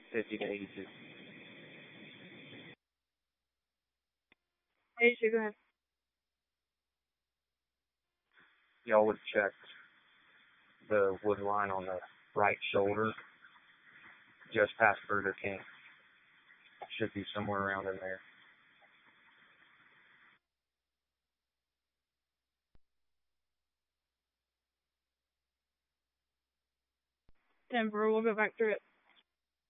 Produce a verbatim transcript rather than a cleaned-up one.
fifty to eighty-two. eighty-two, go ahead. Y'all would check the wood line on the right shoulder, just past Burger King. Should be somewhere around in there. Denver, we'll go back through it.